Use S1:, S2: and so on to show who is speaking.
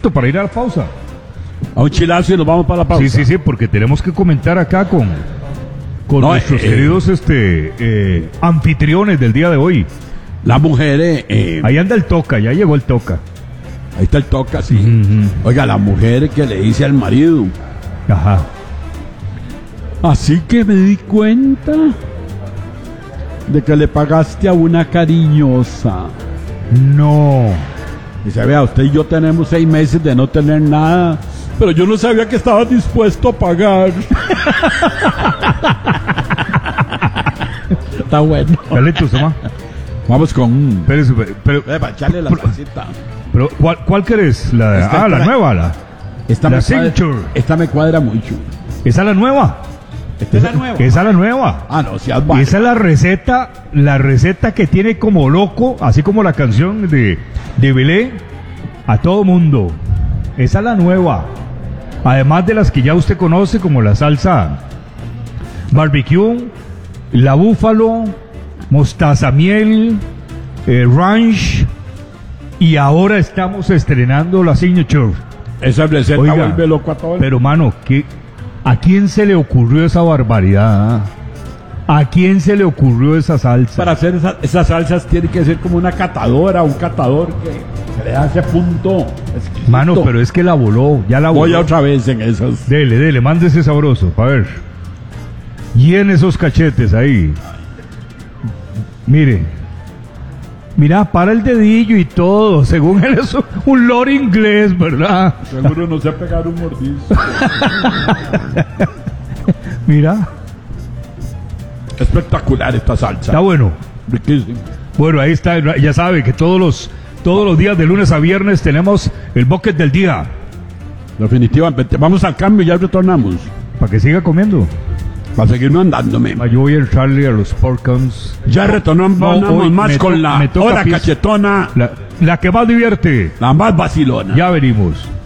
S1: chilito para ir a la pausa.
S2: A un chilazo y nos vamos para la pausa.
S1: Sí, porque tenemos que comentar acá con nuestros queridos anfitriones del día de hoy.
S2: Las mujeres...
S1: ahí anda el Toca, ya llegó el Toca.
S2: Ahí está el Toca, sí.
S1: Uh-huh.
S2: Oiga, la mujer que le dice al marido...
S1: Ajá.
S2: Así que me di cuenta de que le pagaste a una cariñosa.
S1: No.
S2: Dice, vea, usted y yo tenemos 6 meses de no tener nada, pero yo no sabía que estaba dispuesto a pagar. Está bueno.
S1: Dale tú, Soma.
S2: Vamos con...
S1: Pero
S2: para echarle la salsita.
S1: Pero, ¿cuál querés? La nueva.
S2: Esta
S1: Signature.
S2: Esta me cuadra mucho.
S1: ¿Esa es la nueva?
S2: ¿Esta es la nueva?
S1: Esa es la nueva.
S2: Ah, no, si
S1: y esa es la receta que tiene como loco, así como la canción de Belé, a todo mundo. Esa es la nueva. Además de las que ya usted conoce, como la salsa barbecue, la búfalo, mostaza miel, ranch, y ahora estamos estrenando la signature.
S2: Esa receta vuelve loco a todo.
S1: Pero mano, ¿a quién se le ocurrió esa barbaridad? ¿A quién se le ocurrió esa salsa?
S2: Para hacer esas salsas tiene que ser como una catadora, un catador que le da ese punto exquisito.
S1: Mano, pero es que la voló, ya la voló.
S2: Voy otra vez en esas.
S1: Dele, mándese sabroso, a ver. Llene esos cachetes ahí. Mira, para el dedillo y todo. Según él es un lord inglés, ¿verdad?
S2: Seguro no sé pegar un mordisco.
S1: Mira.
S2: Espectacular esta salsa.
S1: Está bueno.
S2: Riquísimo.
S1: Bueno, ahí está. Ya sabe que todos los días de lunes a viernes tenemos el bucket del día.
S2: Definitivamente. Vamos al cambio y ya retornamos.
S1: Para que siga comiendo.
S2: Para seguirme andándome.
S1: Yo voy a entrarle a los porcons.
S2: Ya retornamos más con la hora cachetona.
S1: La que más divierte.
S2: La más vacilona.
S1: Ya venimos.